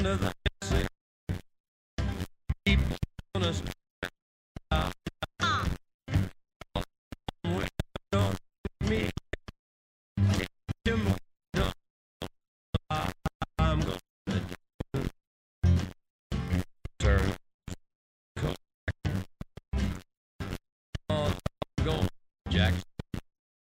under the sea. Keep on us. Me. I'm gonna turn. Go, Jackson.